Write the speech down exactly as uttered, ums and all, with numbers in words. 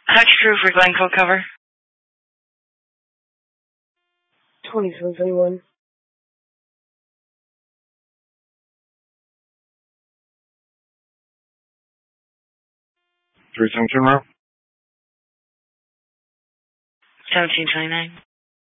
Hutch crew for Glencoe cover. twenty-seven seventy-one. three seventeen row. seventeen twenty-nine.